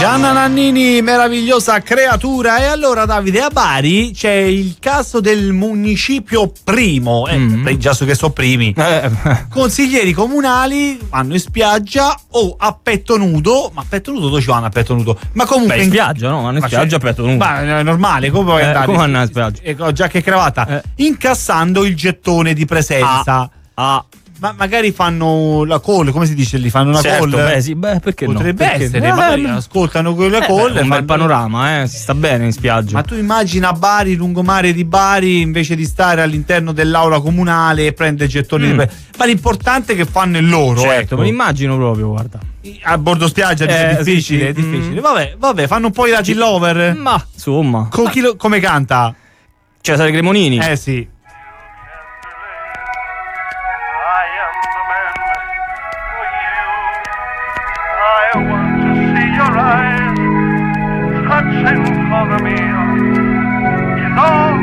Gianna Nannini, meravigliosa creatura. E allora, Davide, a Bari c'è il caso del municipio primo, già so che sono primi. Consiglieri comunali vanno in spiaggia o a petto nudo. Ma a petto nudo dove ci vanno a petto nudo? Ma comunque in spiaggia, no? Vanno in spiaggia a petto nudo. Ma è normale, come puoi andare? Come vanno in spiaggia? Giacca e cravatta, incassando il gettone di presenza. Ma magari fanno la call, come si dice lì? Fanno una call? Perché potrebbe no? Perché essere, magari ascoltano quelle call. Un bel panorama, si sta bene in spiaggia. Ma tu immagina Bari, lungomare di Bari, invece di stare all'interno dell'aula comunale e prendere gettoni di ma l'importante è che fanno il loro. Certo, ecco. me l'immagino proprio, guarda. A bordo spiaggia è difficile, sì. è difficile. Vabbè, fanno un po' i Latin Lover. Ma insomma. Come canta? Cesare Cremonini. Sì. I want to see your eyes touching for me.